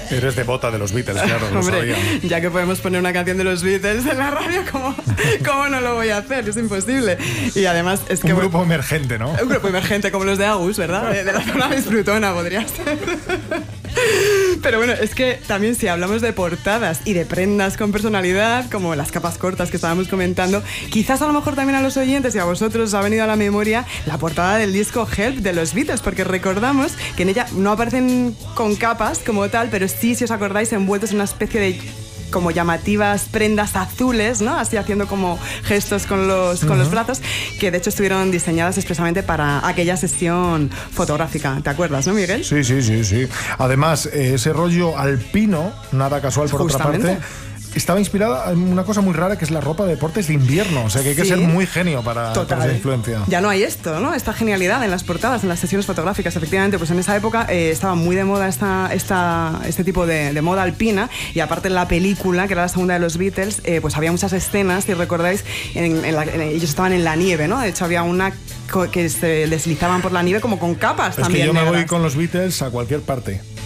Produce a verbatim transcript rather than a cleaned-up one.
Eres devota de los Beatles, claro, lo Hombre, sabía. ya que podemos poner una canción de los Beatles en la radio, ¿cómo, cómo no lo voy a hacer? Es imposible. Y además es que... Un grupo emergente, ¿no? Un grupo emergente como los de Agus, ¿verdad? De, de la zona Plutona podría ser. Pero bueno, es que también si hablamos de portadas y de prendas con personalidad, como las capas cortas que estábamos comentando, quizás a lo mejor también a los oyentes y a vosotros os ha venido a la memoria la portada del disco Help de los Beatles, porque recordamos que en ella no aparecen con capas como tal, pero sí, si os acordáis, envueltos en una especie de como llamativas prendas azules, ¿no? Así haciendo como gestos con los, con uh-huh. los brazos, que de hecho estuvieron diseñadas expresamente para aquella sesión fotográfica. ¿Te acuerdas, no, Miguel? Sí, sí, sí, sí. Además, ese rollo alpino, nada casual por Justamente. otra parte, estaba inspirada en una cosa muy rara que es la ropa de deportes de invierno. O sea que hay que sí. ser muy genio para, para esa influencia. Ya no hay esto, ¿no? Esta genialidad en las portadas, en las sesiones fotográficas. Efectivamente, pues en esa época eh, estaba muy de moda esta, esta, este tipo de, de moda alpina. Y aparte en la película, que era la segunda de los Beatles, eh, pues había muchas escenas, si recordáis, en, en la, en, ellos estaban en la nieve, ¿no? De hecho había una que se deslizaban por la nieve como con capas es también. Es que yo negras. me voy con los Beatles a cualquier parte.